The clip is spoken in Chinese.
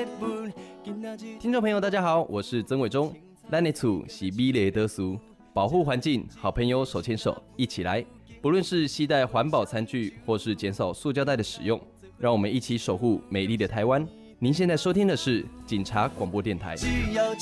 听众朋友大家好，我是曾伟忠。咱的厝是美丽的厝，保护环境，好朋友手牵手一起来。不论是携带环保餐具，或是减少塑胶袋的使用，让我们一起守护美丽的台湾。您现在收听的是警察广播电台。只要